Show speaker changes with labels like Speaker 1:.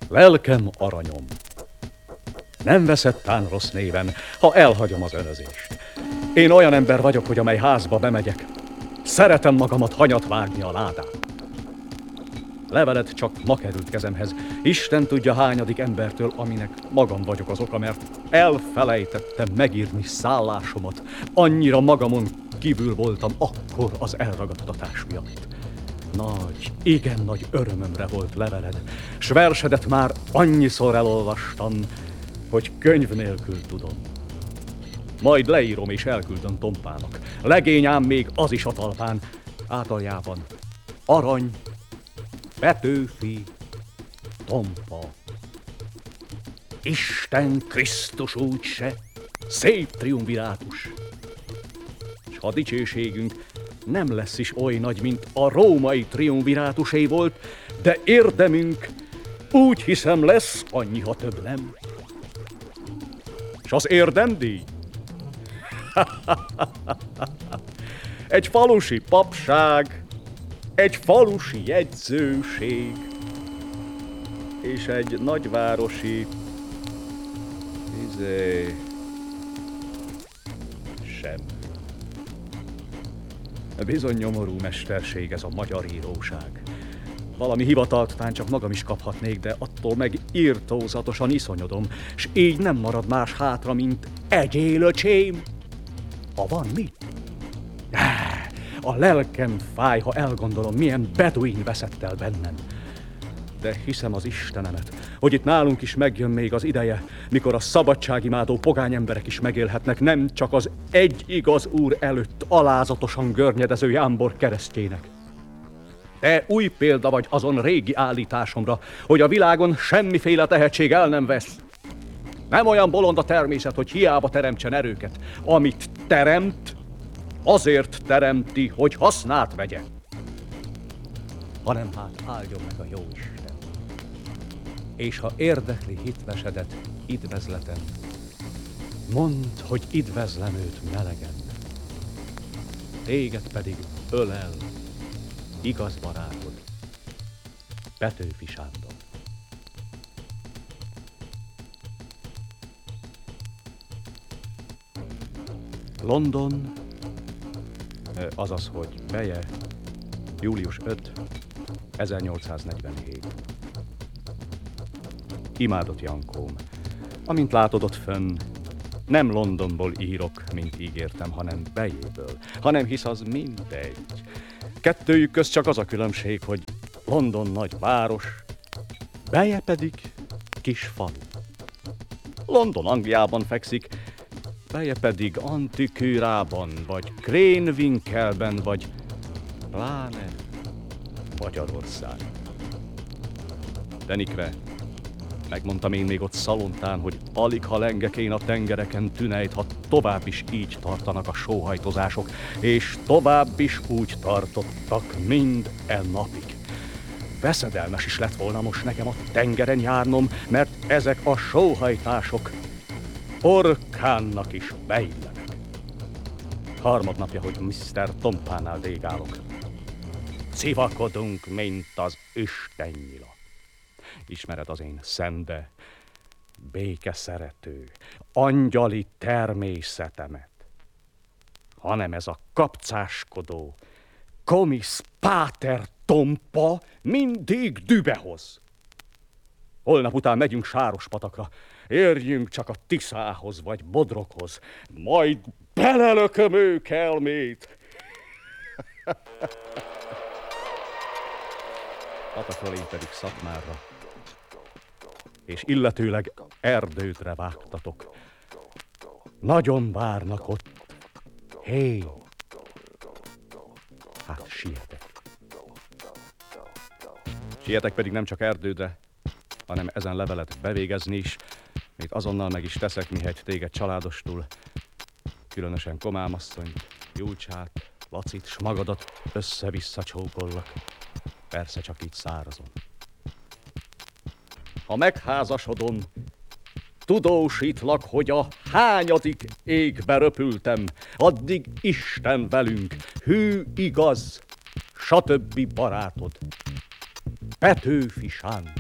Speaker 1: Lelkem aranyom. Nem veszed tán rossz néven, ha elhagyom az önözést. Én olyan ember vagyok, hogy amely házba bemegyek, szeretem magamat hanyat vágni a ládán. Leveled csak ma került kezemhez. Isten tudja hányadik embertől, aminek magam vagyok az oka, mert elfelejtettem megírni szállásomat. Annyira magamon kívül voltam akkor az elragadtatás miatt. Nagy, igen nagy örömömre volt leveled, s versedet már annyiszor elolvastam, hogy könyv nélkül tudom. Majd leírom és elküldöm Tompának. Legényám még az is a talpán, átaljában Arany, Petőfi, Tompa. Isten Krisztus úgyse, szép triumvirátus. S ha dicsőségünk nem lesz is oly nagy, mint a római triumvirátusé volt, de érdemünk úgy hiszem lesz annyi, ha több nem. S az érdemdíj? Egy falusi papság, egy falusi jegyzőség, és egy nagyvárosi sem. Bizony nyomorú mesterség ez a magyar íróság. Valami hivatalt tán csak magam is kaphatnék, de attól meg irtózatosan iszonyodom, s így nem marad más hátra, mint egyél, öcsém. Ha van mi? A lelkem fáj, ha elgondolom, milyen beduin veszett el bennem. De hiszem az Istenemet, hogy itt nálunk is megjön még az ideje, mikor a szabadságimádó pogány emberek is megélhetnek, nem csak az egy igaz úr előtt alázatosan görnyedező jámbor keresztjének. Te új példa vagy azon régi állításomra, hogy a világon semmiféle tehetség el nem vesz. Nem olyan bolond a természet, hogy hiába teremtsen erőket. Amit teremt, azért teremti, hogy hasznát vegye. Hanem hát áldjon meg a Jóisten. És ha érdekli hitvesedet, idvezletem, mondd, hogy idvezlem őt melegen. Téged pedig ölel igaz barátod, Petőfi Sándor. London, azaz, hogy Beje, július 5, 1847. Imádott Jankóm, amint látod ott fönn, nem Londonból írok, mint ígértem, hanem Bejéből, hanem hisz az mindegy. Kettőjük közt csak az a különbség, hogy London nagy város, Beje pedig kis falu. London Angliában fekszik, Beje pedig Antikűrában, vagy Krénvinkelben, vagy pláne Magyarország. Denikre, megmondtam én még ott Szalontán, hogy alig ha lengek én a tengereken tünejt, ha tovább is így tartanak a sóhajtozások, és tovább is úgy tartottak mind napig. Veszedelmes is lett volna most nekem a tengeren járnom, mert ezek a sóhajtások orkánnak is beillenek. Harmadnapja, hogy Mr. Tompánál végálok. Szivakodunk, mint az istennyila. Ismered az én szende, békeszerető, angyali természetemet, hanem ez a kapcáskodó, komisz páter Tompa mindig dübe hoz. Holnap után megyünk Sárospatakra, érjünk csak a Tiszához vagy Bodroghoz, majd belelököm ők elmét. Patakról én pedig Szatmárra, és illetőleg Erdődre vágtatok. Nagyon várnak ott. Hé! Hát sietek. Sietek pedig nem csak Erdődre, hanem ezen levelet bevégezni is, még azonnal meg is teszek, mihegy téged családostul, különösen Komámasszonyt, Júlcsát, Lacit, s magadat össze-vissza csókollak. Persze csak így szárazon. Ha megházasodom, tudósítlak, hogy a hányadik égbe röpültem, addig Isten velünk, hű igaz, stb. Barátod, Petőfi Sándor.